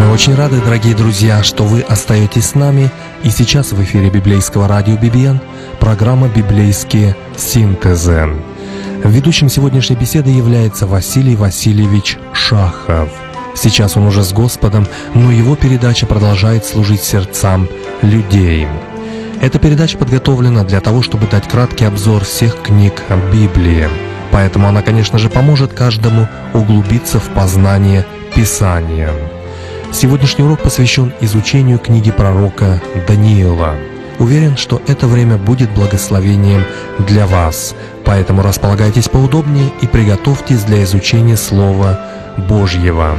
Мы очень рады, дорогие друзья, что вы остаетесь с нами. И сейчас в эфире библейского радио BBN программа «Библейские синтезы». Ведущим сегодняшней беседы является Василий Васильевич Шахов. Сейчас он уже с Господом, но его передача продолжает служить сердцам людей. Эта передача подготовлена для того, чтобы дать краткий обзор всех книг Библии. Поэтому она, конечно же, поможет каждому углубиться в познание Писания. Сегодняшний урок посвящен изучению книги пророка Даниила. Уверен, что это время будет благословением для вас. Поэтому располагайтесь поудобнее и приготовьтесь для изучения Слова Божьего.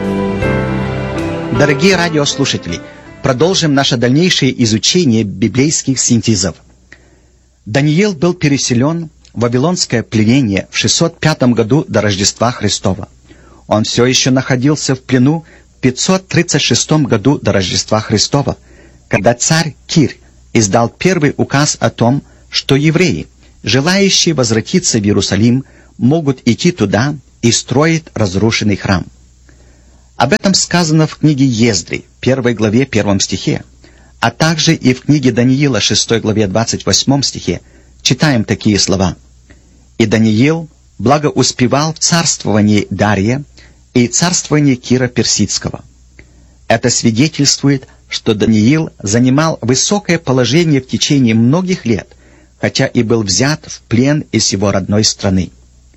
Дорогие радиослушатели, продолжим наше дальнейшее изучение библейских синтезов. Даниил был переселен в вавилонское пленение в 605 году до Рождества Христова. Он все еще находился в плену в 536 году до Рождества Христова, когда царь Кир издал первый указ о том, что евреи, желающие возвратиться в Иерусалим, могут идти туда и строить разрушенный храм. Об этом сказано в книге Ездри, 1 главе 1 стихе, а также и в книге Даниила, 6 главе 28 стихе, читаем такие слова. «И Даниил благоуспевал в царствовании Дария и царствовании Кира Персидского». Это свидетельствует, что Даниил занимал высокое положение в течение многих лет, хотя и был взят в плен из его родной страны.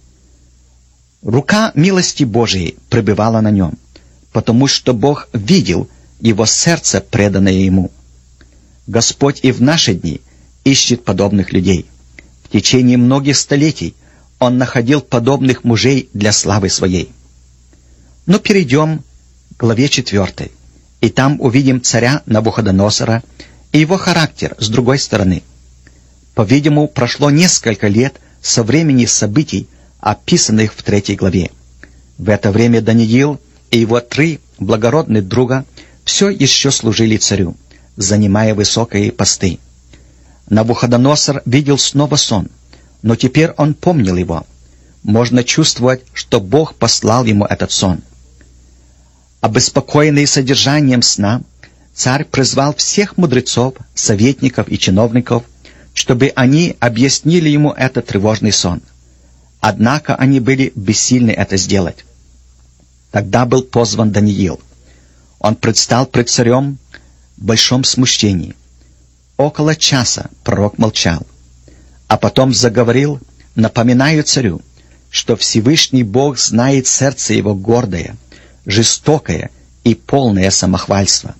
Рука милости Божией пребывала на нем, потому что Бог видел его сердце, преданное ему. Господь и в наши дни ищет подобных людей. В течение многих столетий Он находил подобных мужей для славы Своей. Но перейдем к главе 4, и там увидим царя Навуходоносора и его характер с другой стороны. По-видимому, прошло несколько лет со времени событий, описанных в 3 главе. В это время Даниил и его 3 благородных друга все еще служили царю, занимая высокие посты. Навуходоносор видел снова сон, но теперь он помнил его. Можно чувствовать, что Бог послал ему этот сон. Обеспокоенный содержанием сна, царь призвал всех мудрецов, советников и чиновников, чтобы они объяснили ему этот тревожный сон. Однако они были бессильны это сделать. Тогда был позван Даниил. Он предстал пред царем в большом смущении. Около часа пророк молчал, а потом заговорил, напоминая царю, что Всевышний Бог знает сердце его гордое, жестокое и полное самохвальства.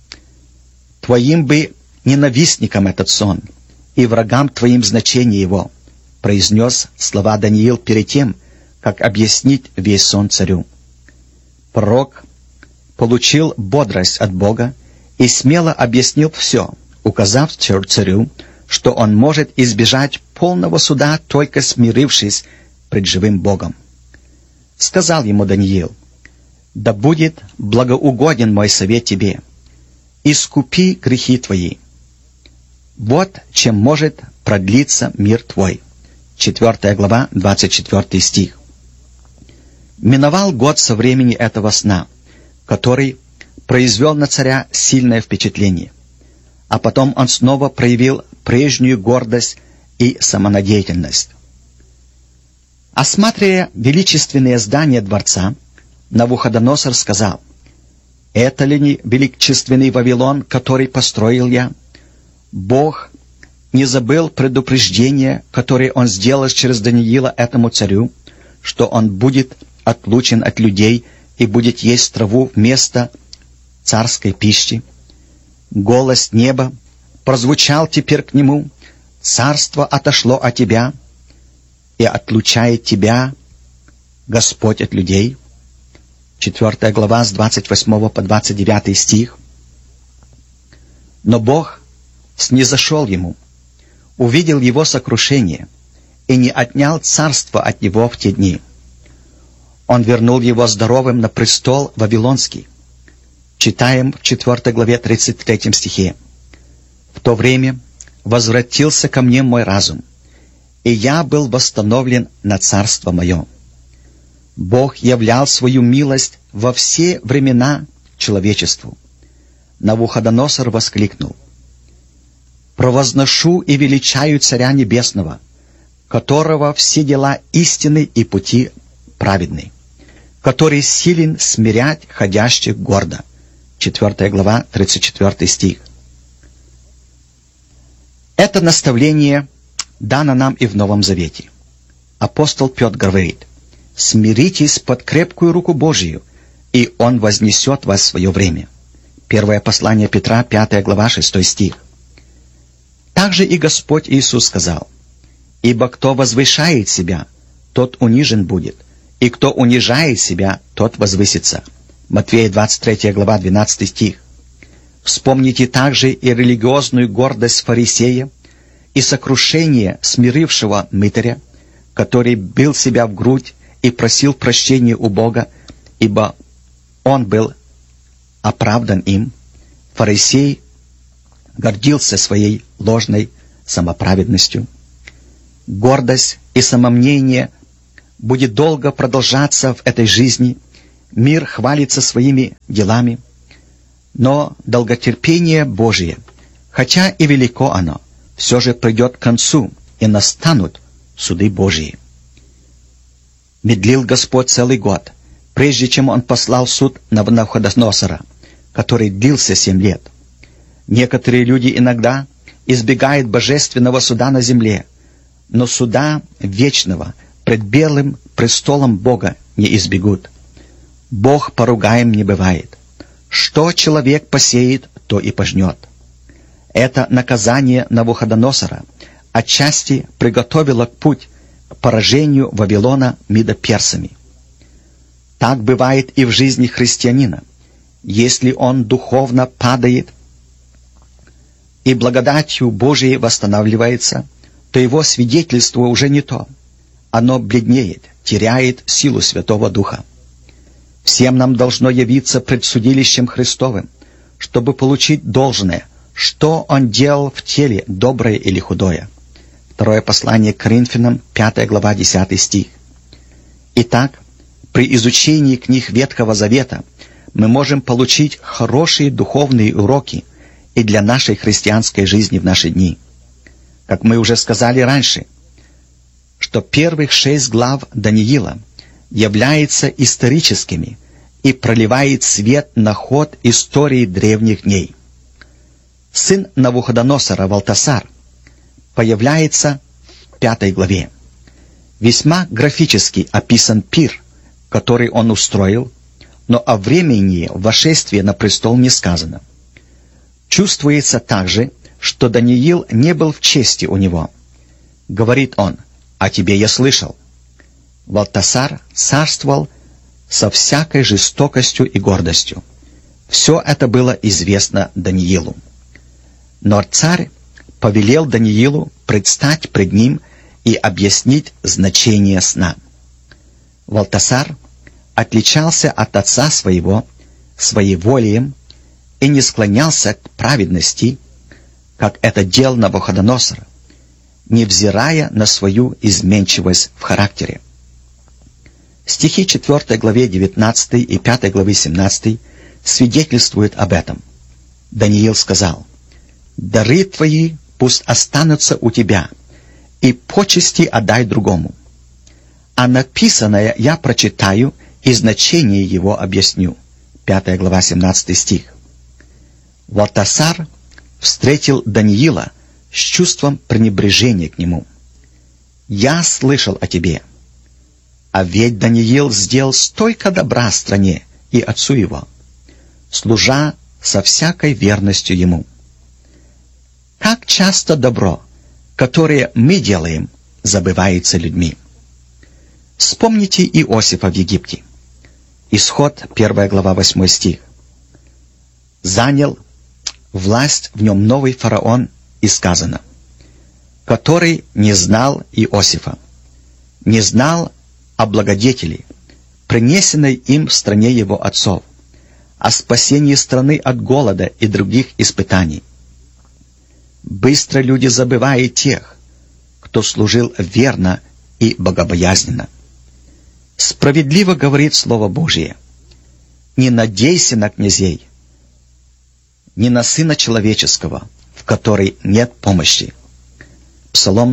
«Твоим бы ненавистникам этот сон, и врагам твоим значение его», произнес слова Даниил перед тем, как объяснить весь сон царю. Пророк получил бодрость от Бога и смело объяснил все, указав царю, что он может избежать полного суда, только смирившись пред живым Богом. Сказал ему Даниил: «Да будет благоугоден мой совет тебе. Искупи грехи твои. Вот чем может продлиться мир твой». 4 глава, 24 стих. Миновал год со времени этого сна, который произвел на царя сильное впечатление. А потом он снова проявил прежнюю гордость и самонадеятельность. Осматривая величественные здания дворца, Навуходоносор сказал: «Это ли не величественный Вавилон, который построил я? Бог не забыл предупреждение, которое он сделал через Даниила этому царю, что он будет отлучен от людей и будет есть траву вместо царской пищи. Голос неба прозвучал теперь к нему: царство отошло от тебя, и отлучает тебя Господь от людей». 4 глава с 28 по 29 стих. Но Бог снизошел ему, увидел его сокрушение и не отнял царство от него в те дни. Он вернул его здоровым на престол Вавилонский. Читаем в 4 главе 33 стихе. «В то время возвратился ко мне мой разум, и я был восстановлен на царство мое. Бог являл свою милость во все времена человечеству. Навуходоносор воскликнул: «Провозношу и величаю Царя Небесного, которого все дела истины и пути праведны, который силен смирять ходящих гордо». 4 глава, 34 стих. Это наставление дано нам и в Новом Завете. Апостол Петр говорит: «Смиритесь под крепкую руку Божию, и Он вознесет вас в свое время». Первое послание Петра, 5 глава, 6 стих. Также и Господь Иисус сказал: «Ибо кто возвышает себя, тот унижен будет, и кто унижает себя, тот возвысится». Матфея 23 глава, 12 стих. Вспомните также и религиозную гордость фарисея, и сокрушение смирившего мытаря, который бил себя в грудь и просил прощения у Бога, ибо он был оправдан им. Фарисей гордился своей ложной самоправедностью. Гордость и самомнение будет долго продолжаться в этой жизни. Мир хвалится своими делами, но долготерпение Божие, хотя и велико оно, все же придет к концу, и настанут суды Божьи. Медлил Господь целый год, прежде чем Он послал суд на Навуходоносора, который длился 7 лет. Некоторые люди иногда избегают божественного суда на земле, но суда вечного пред белым престолом Бога не избегут. Бог поругаем не бывает. Что человек посеет, то и пожнет. Это наказание Навуходоносора отчасти приготовило путь к поражению Вавилона медоперсами. Так бывает и в жизни христианина. Если он духовно падает и благодатью Божией восстанавливается, то его свидетельство уже не то. Оно бледнеет, теряет силу Святого Духа. Всем нам должно явиться пред судилищем Христовым, чтобы получить должное, что Он делал в теле, доброе или худое. Второе послание к Коринфянам, 5 глава, 10 стих. Итак, при изучении книг Ветхого Завета мы можем получить хорошие духовные уроки и для нашей христианской жизни в наши дни. Как мы уже сказали раньше, что первых 6 глав Даниила являются историческими и проливает свет на ход истории древних дней. Сын Навуходоносора Валтасар появляется в 5 главе. Весьма графически описан пир, который он устроил, но о времени вошествия на престол не сказано. Чувствуется также, что Даниил не был в чести у него. Говорит он: «О тебе я слышал». Валтасар царствовал со всякой жестокостью и гордостью. Все это было известно Даниилу. Но царь повелел Даниилу предстать пред ним и объяснить значение сна. Валтасар отличался от отца своего своеволием и не склонялся к праведности, как это делал Навуходоносор, невзирая на свою изменчивость в характере. Стихи 4 главе 19 и 5 главы 17 свидетельствуют об этом. Даниил сказал: «Дары твои пусть останутся у тебя, и почести отдай другому. А написанное я прочитаю, и значение его объясню». 5 глава 17 стих. Валтасар встретил Даниила с чувством пренебрежения к нему. «Я слышал о тебе». А ведь Даниил сделал столько добра стране и отцу его, служа со всякой верностью ему. Как часто добро, которое мы делаем, забывается людьми. Вспомните Иосифа в Египте. Исход, 1 глава, 8 стих. «Занял власть в нем новый фараон, и сказано, который не знал Иосифа, не знал о благодетели, принесенной им в стране его отцов, о спасении страны от голода и других испытаний. Быстро люди забывают тех, кто служил верно и богобоязненно. Справедливо говорит Слово Божие: не надейся на князей, ни на Сына Человеческого, в которой нет помощи». Псалом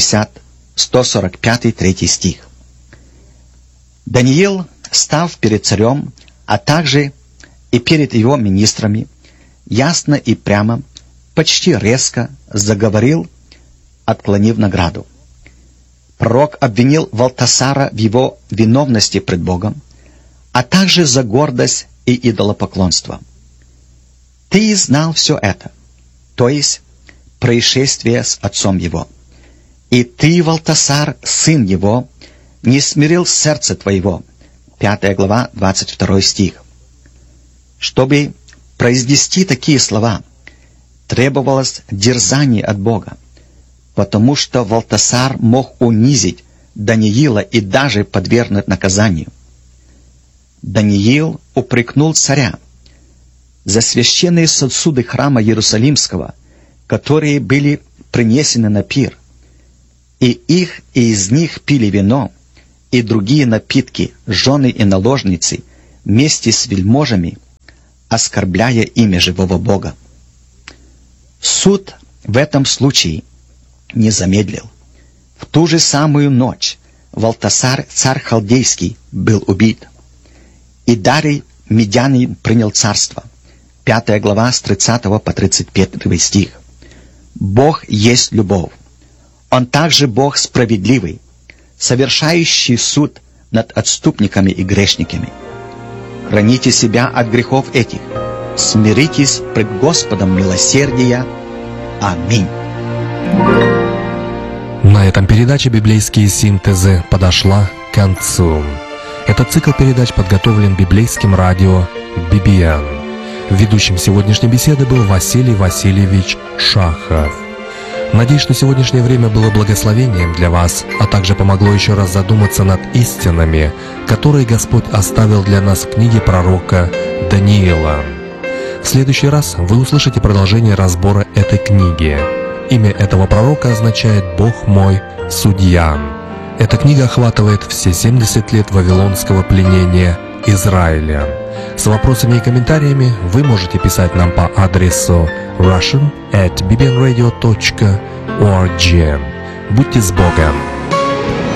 145, 3 стих. Даниил, став перед царем, а также и перед его министрами, ясно и прямо, почти резко заговорил, отклонив награду. Пророк обвинил Валтасара в его виновности пред Богом, а также за гордость и идолопоклонство. «Ты знал все это, то есть происшествие с отцом его. И ты, Валтасар, сын его, не смирил сердце твоего». 5 глава, 22 стих. Чтобы произнести такие слова, требовалось дерзание от Бога, потому что Валтасар мог унизить Даниила и даже подвергнуть наказанию. Даниил упрекнул царя за священные сосуды храма Иерусалимского, которые были принесены на пир, и из них пили вино и другие напитки жены и наложницы вместе с вельможами, оскорбляя имя живого Бога. Суд в этом случае не замедлил. В ту же самую ночь Валтасар, царь халдейский, был убит, и Дарий Медянин принял царство. 5 глава с 30 по 31 стих. Бог есть любовь. Он также Бог справедливый, совершающий суд над отступниками и грешниками. Храните себя от грехов этих. Смиритесь пред Господом милосердия. Аминь. На этом передача «Библейские синтезы» подошла к концу. Этот цикл передач подготовлен библейским радио «Бибиан». Ведущим сегодняшней беседы был Василий Васильевич Шахов. Надеюсь, что сегодняшнее время было благословением для вас, а также помогло еще раз задуматься над истинами, которые Господь оставил для нас в книге пророка Даниила. В следующий раз вы услышите продолжение разбора этой книги. Имя этого пророка означает «Бог мой, судья». Эта книга охватывает все 70 лет вавилонского пленения Израиля. С вопросами и комментариями вы можете писать нам по адресу russian@bbnradio.org. Будьте с Богом!